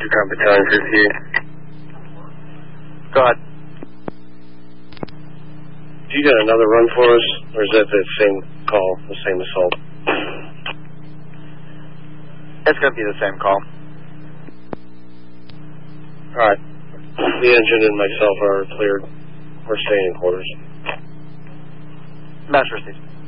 Comp Battalion 58. Go ahead. You got another run for us, or is that the same call, the same assault? It's going to be the same call. Alright. The engine and myself are cleared. We're staying in quarters. Master received.